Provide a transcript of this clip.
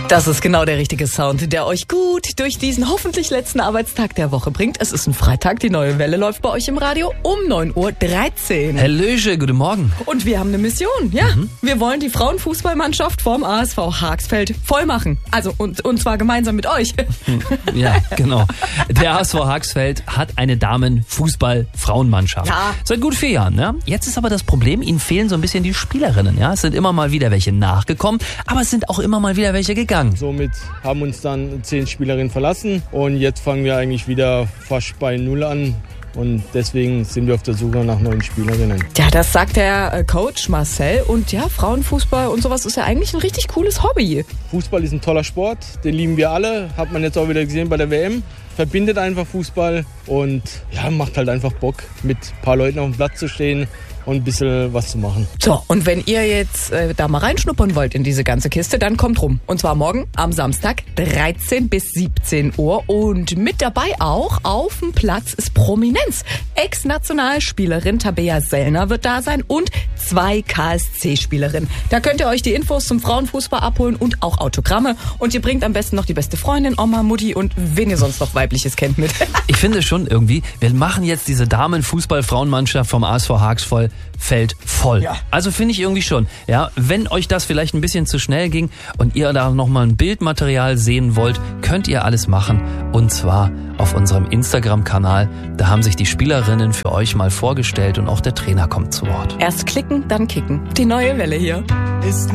Das ist genau der richtige Sound, der euch gut durch diesen hoffentlich letzten Arbeitstag der Woche bringt. Es ist ein Freitag, die neue Welle läuft bei euch im Radio um 9:13 Uhr. Hallöche, guten Morgen. Und wir haben eine Mission, ja. Wir wollen die Frauenfußballmannschaft vom ASV Haxfeld voll machen. Also, und zwar gemeinsam mit euch. Ja, genau. Der ASV Haxfeld hat eine Damenfußball-Frauenmannschaft. Ja. Seit gut 4 Jahren, ne? Jetzt ist aber das Problem, ihnen fehlen so ein bisschen die Spielerinnen, ja. Es sind immer mal wieder welche nachgekommen, aber es sind auch immer mal wieder welche gegangen. Somit haben uns dann 10 Spielerinnen verlassen und jetzt fangen wir eigentlich wieder fast bei Null an. Und deswegen sind wir auf der Suche nach neuen Spielerinnen. Ja, das sagt der Coach Marcel. Und ja, Frauenfußball und sowas ist ja eigentlich ein richtig cooles Hobby. Fußball ist ein toller Sport, den lieben wir alle. Hat man jetzt auch wieder gesehen bei der WM. Verbindet einfach Fußball und ja, macht halt einfach Bock, mit ein paar Leuten auf dem Platz zu stehen und ein bisschen was zu machen. So, und wenn ihr jetzt da mal reinschnuppern wollt in diese ganze Kiste, dann kommt rum. Und zwar morgen am Samstag 13 bis 17 Uhr. Und mit dabei auch auf dem Platz ist Prominenz. Ex-Nationalspielerin Tabea Sellner wird da sein und 2 KSC-Spielerinnen. Da könnt ihr euch die Infos zum Frauenfußball abholen und auch Autogramme. Und ihr bringt am besten noch die beste Freundin, Oma, Mutti und wen ihr sonst noch Weibliches kennt mit. Ich finde schon irgendwie, wir machen jetzt diese Damenfußball-Frauenmannschaft vom ASV Haxfeld voll. Ja. Also finde ich irgendwie schon. Ja, wenn euch das vielleicht ein bisschen zu schnell ging und ihr da nochmal ein Bildmaterial sehen wollt, könnt ihr alles machen. Und zwar auf unserem Instagram-Kanal. Da haben sich die Spielerinnen für euch mal vorgestellt und auch der Trainer kommt zu Wort. Erst klicken, dann kicken. Die neue Welle hier. Ist